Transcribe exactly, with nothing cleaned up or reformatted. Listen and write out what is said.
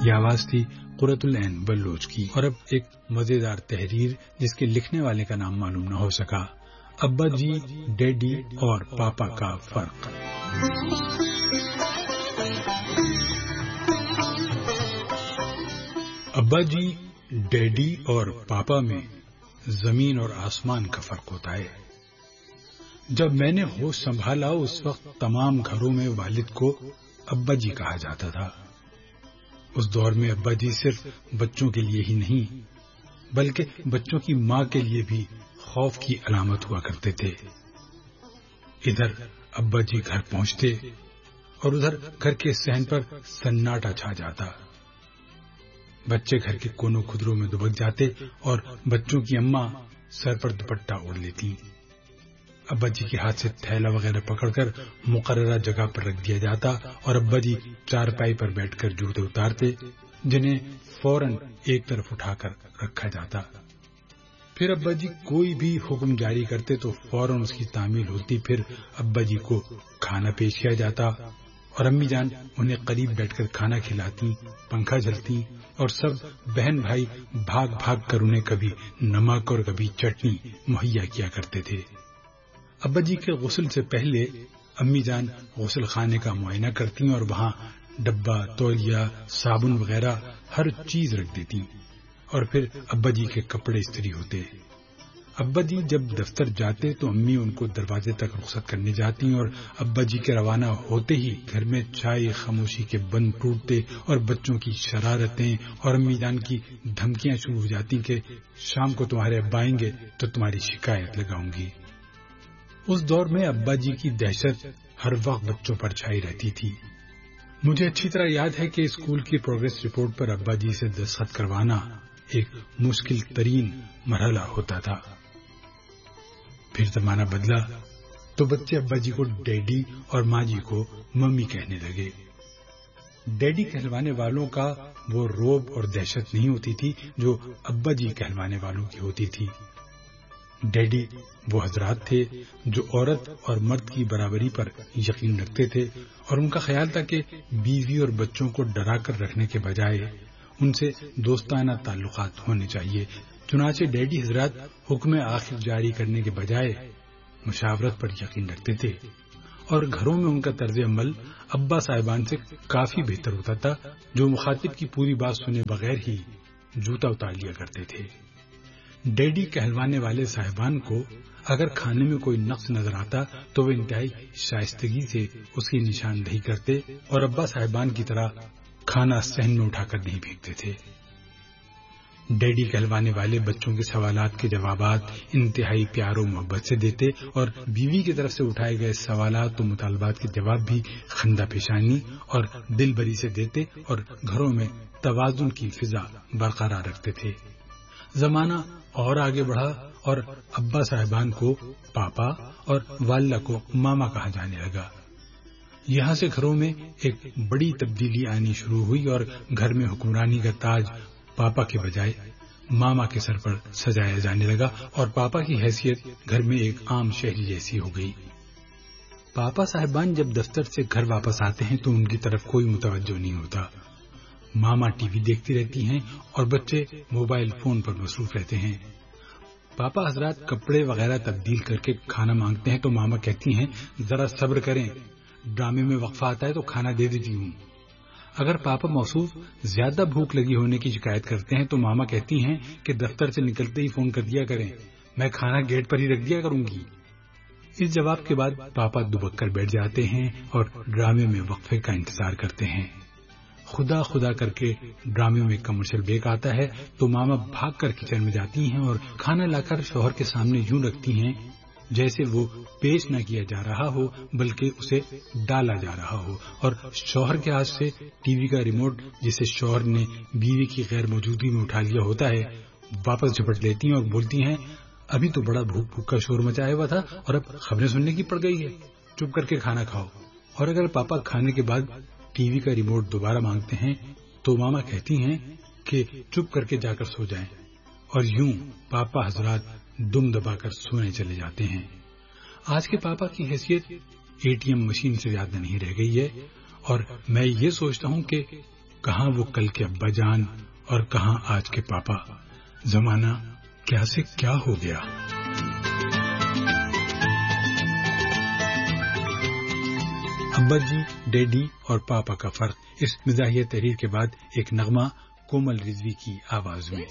یہ آواز تھی قرۃ العین بلوچ کی. اور اب ایک مزیدار تحریر جس کے لکھنے والے کا نام معلوم نہ ہو سکا. ابا جی، ڈیڈی اور پاپا کا فرق. ابا جی، ڈیڈی اور پاپا میں زمین اور آسمان کا فرق ہوتا ہے. جب میں نے ہوش سنبھالا اس وقت تمام گھروں میں والد کو ابا جی کہا جاتا تھا. اس دور میں ابا جی صرف بچوں کے لیے ہی نہیں بلکہ بچوں کی ماں کے لیے بھی خوف کی علامت ہوا کرتے تھے. ادھر ابا جی گھر پہنچتے اور ادھر گھر کے صحن پر سناٹا چھا جاتا. بچے گھر کے کونوں خدروں میں دبک جاتے اور بچوں کی اماں سر پر دوپٹہ اوڑھ لیتی. ابا جی کے ہاتھ سے تھیلا وغیرہ پکڑ کر مقررہ جگہ پر رکھ دیا جاتا اور ابا جی چارپائی پر بیٹھ کر جوتے اتارتے جنہیں فوراً ایک طرف اٹھا کر رکھا جاتا. پھر ابا جی کوئی بھی حکم جاری کرتے تو فوراً اس کی تعمیل ہوتی. پھر ابا جی کو کھانا پیش کیا جاتا اور امی جان انہیں قریب بیٹھ کر کھانا کھلاتی، پنکھا جلتی اور سب بہن بھائی بھاگ بھاگ کر انہیں کبھی نمک اور کبھی چٹنی مہیا کیا کرتے تھے. ابا جی کے غسل سے پہلے امی جان غسل خانے کا معائنہ کرتی اور وہاں ڈبہ، تولیہ، صابن وغیرہ ہر چیز رکھ دیتی اور پھر ابا جی کے کپڑے استری ہوتے. ابا جی جب دفتر جاتے تو امی ان کو دروازے تک رخصت کرنے جاتی اور ابا جی کے روانہ ہوتے ہی گھر میں چائے خاموشی کے بند ٹوٹتے اور بچوں کی شرارتیں اور امی جان کی دھمکیاں شروع ہو جاتی کہ شام کو تمہارے ابا آئیں گے تو تمہاری شکایت لگاؤں گی. اس دور میں ابا جی کی دہشت ہر وقت بچوں پر چھائی رہتی تھی. مجھے اچھی طرح یاد ہے کہ اسکول کی پروگریس رپورٹ پر ابا جی سے دستخط کروانا ایک مشکل ترین مرحلہ ہوتا تھا. پھر زمانہ بدلا تو بچے ابا جی کو ڈیڈی اور ماں جی کو ممی کہنے لگے. ڈیڈی کہلوانے والوں کا وہ روب اور دہشت نہیں ہوتی تھی جو ابا جی کہلوانے والوں کی ہوتی تھی. ڈیڈی وہ حضرات تھے جو عورت اور مرد کی برابری پر یقین رکھتے تھے اور ان کا خیال تھا کہ بیوی اور بچوں کو ڈرا کر رکھنے کے بجائے ان سے دوستانہ تعلقات ہونے چاہیے. چنانچہ ڈیڈی حضرات حکم آخر جاری کرنے کے بجائے مشاورت پر یقین رکھتے تھے اور گھروں میں ان کا طرز عمل ابا صاحبان سے کافی بہتر ہوتا تھا جو مخاطب کی پوری بات سنے بغیر ہی جوتا اتار لیا کرتے تھے. ڈیڈی کہلوانے والے صاحبان کو اگر کھانے میں کوئی نقص نظر آتا تو وہ انتہائی شائستگی سے اس کی نشاندہی کرتے اور ابا صاحبان کی طرح کھانا صحن میں اٹھا کر نہیں پھینکتے تھے. ڈیڈی کہلوانے والے بچوں کے سوالات کے جوابات انتہائی پیار و محبت سے دیتے اور بیوی کی طرف سے اٹھائے گئے سوالات و مطالبات کے جواب بھی خندہ پیشانی اور دل بری سے دیتے اور گھروں میں توازن کی فضا برقرار رکھتے تھے. زمانہ اور آگے بڑھا اور ابا صاحبان کو پاپا اور والدہ کو ماما کہا جانے لگا. یہاں سے گھروں میں ایک بڑی تبدیلی آنی شروع ہوئی اور گھر میں حکمرانی کا تاج پاپا کے بجائے ماما کے سر پر سجایا جانے لگا اور پاپا کی حیثیت گھر میں ایک عام شہری جیسی ہو گئی. پاپا صاحبان جب دفتر سے گھر واپس آتے ہیں تو ان کی طرف کوئی متوجہ نہیں ہوتا. ماما ٹی وی دیکھتی رہتی ہیں اور بچے موبائل فون پر مصروف رہتے ہیں. پاپا حضرات کپڑے وغیرہ تبدیل کر کے کھانا مانگتے ہیں تو ماما کہتی ہیں ذرا صبر کریں، ڈرامے میں وقفہ آتا ہے تو کھانا دے دیتی ہوں. اگر پاپا موصوف زیادہ بھوک لگی ہونے کی شکایت کرتے ہیں تو ماما کہتی ہیں کہ دفتر سے نکلتے ہی فون کر دیا کریں، میں کھانا گیٹ پر ہی رکھ دیا کروں گی. اس جواب کے بعد پاپا دبک کر بیٹھ جاتے ہیں اور ڈرامے میں وقفے کا انتظار کرتے ہیں. خدا خدا کر کے ڈرامے میں کمرشل بریک آتا ہے تو ماما بھاگ کر کچن میں جاتی ہیں اور کھانا لا کر شوہر کے سامنے یوں رکھتی ہیں جیسے وہ پیش نہ کیا جا رہا ہو بلکہ اسے ڈالا جا رہا ہو، اور شوہر کے ہاتھ سے ٹی وی کا ریموٹ جسے شوہر نے بیوی کی غیر موجودگی میں اٹھا لیا ہوتا ہے واپس جھپٹ لیتی ہیں اور بولتی ہیں ابھی تو بڑا بھوک بھوک کا شور مچایا ہوا تھا اور اب خبریں سننے کی پڑ گئی ہے، چپ کر کے کھانا کھاؤ. اور اگر پاپا کھانے کے بعد ٹی وی کا ریموٹ دوبارہ مانگتے ہیں تو ماما کہتی ہیں کہ چپ کر کے جا کر سو جائیں، اور یوں پاپا حضرات دم دبا کر سونے چلے جاتے ہیں. آج کے پاپا کی حیثیت اے ٹی ایم مشین سے زیادہ نہیں رہ گئی ہے، اور میں یہ سوچتا ہوں کہ کہاں وہ کل کے ابا جان اور کہاں آج کے پاپا. زمانہ کیا سے کیا ہو گیا. ابا جی، ڈیڈی اور پاپا کا فرق، اس مزاحیہ تحریر کے بعد ایک نغمہ کومل رضوی کی آواز میں.